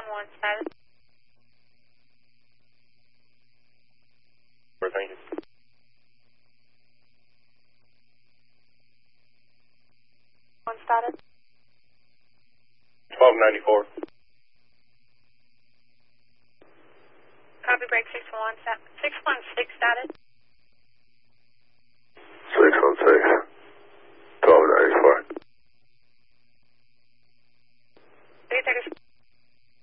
611 status. Thank you. 1 status. 1294. Copy break 616 status.